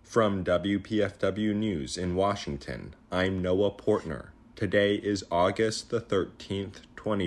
From WPFW News in Washington, I'm Noah Portner. Today is August the 13th,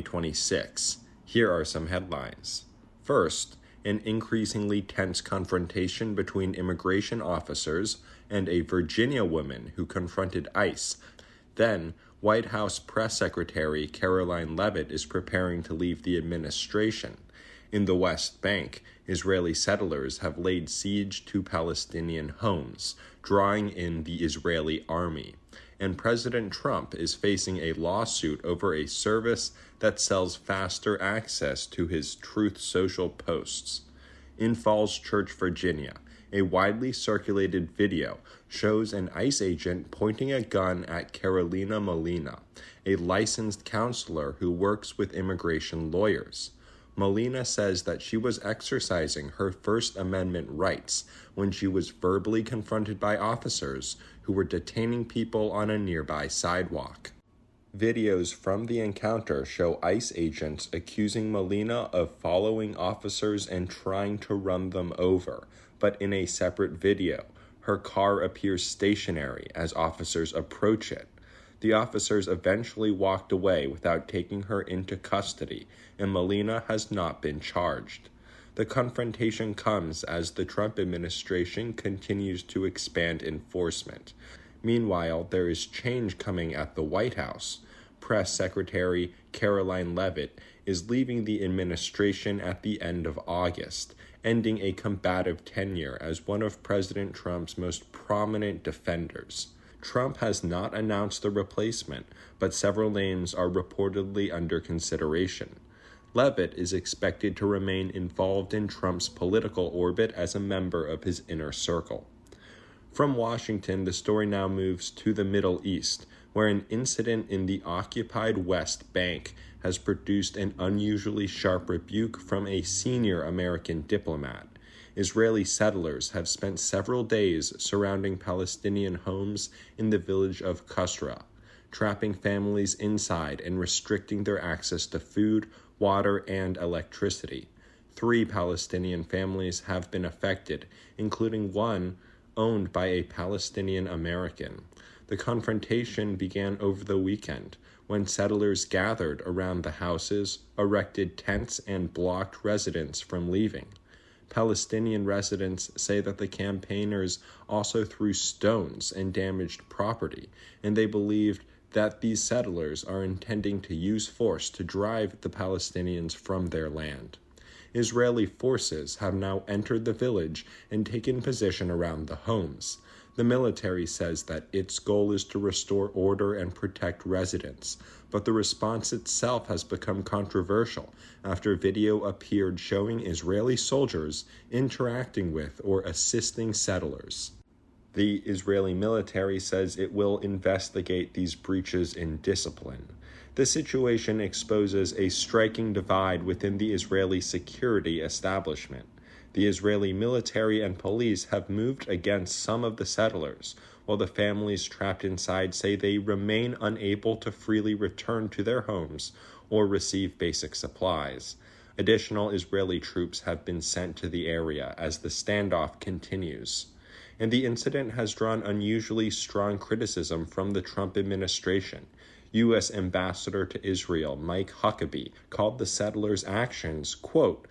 2026. Here are some headlines. First, an increasingly tense confrontation between immigration officers and a Virginia woman who confronted ICE. Then, White House Press Secretary Karoline Leavitt is preparing to leave the administration. In the West Bank, Israeli settlers have laid siege to Palestinian homes, drawing in the Israeli army. And President Trump is facing a lawsuit over a service that sells faster access to his Truth Social posts. In Falls Church, Virginia, a widely circulated video shows an ICE agent pointing a gun at Carolina Molina, a licensed counselor who works with immigration lawyers. Molina says that she was exercising her First Amendment rights when she was verbally confronted by officers who were detaining people on a nearby sidewalk. Videos from the encounter show ICE agents accusing Molina of following officers and trying to run them over, but in a separate video, her car appears stationary as officers approach it. The officers eventually walked away without taking her into custody, and Molina has not been charged. The confrontation comes as the Trump administration continues to expand enforcement. Meanwhile, there is change coming at the White House. Press Secretary Karoline Leavitt is leaving the administration at the end of August, ending a combative tenure as one of President Trump's most prominent defenders. Trump has not announced the replacement, but several names are reportedly under consideration. Leavitt is expected to remain involved in Trump's political orbit as a member of his inner circle. From Washington, the story now moves to the Middle East, where an incident in the occupied West Bank has produced an unusually sharp rebuke from a senior American diplomat. Israeli settlers have spent several days surrounding Palestinian homes in the village of Qusra, trapping families inside and restricting their access to food, water, and electricity. 3 Palestinian families have been affected, including one owned by a Palestinian American. The confrontation began over the weekend, when settlers gathered around the houses, erected tents, and blocked residents from leaving. Palestinian residents say that the campaigners also threw stones and damaged property, and they believed that these settlers are intending to use force to drive the Palestinians from their land. Israeli forces have now entered the village and taken position around the homes. The military says that its goal is to restore order and protect residents, but the response itself has become controversial after video appeared showing Israeli soldiers interacting with or assisting settlers. The Israeli military says it will investigate these breaches in discipline. The situation exposes a striking divide within the Israeli security establishment. The Israeli military and police have moved against some of the settlers, while the families trapped inside say they remain unable to freely return to their homes or receive basic supplies. Additional Israeli troops have been sent to the area as the standoff continues. And the incident has drawn unusually strong criticism from the Trump administration. U.S. Ambassador to Israel Mike Huckabee called the settlers' actions, quote,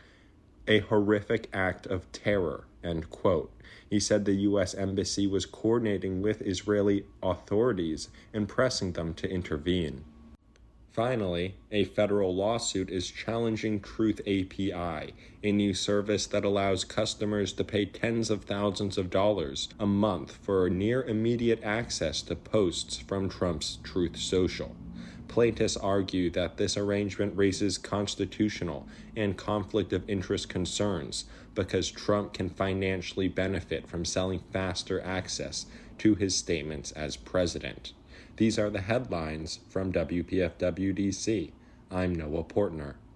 a horrific act of terror, end quote. He said the U.S. Embassy was coordinating with Israeli authorities and pressing them to intervene. Finally, a federal lawsuit is challenging Truth API, a new service that allows customers to pay tens of thousands of dollars a month for near immediate access to posts from Trump's Truth Social. Plaintiffs argue that this arrangement raises constitutional and conflict of interest concerns because Trump can financially benefit from selling faster access to his statements as president. These are the headlines from WPFW DC. I'm Noah Portner.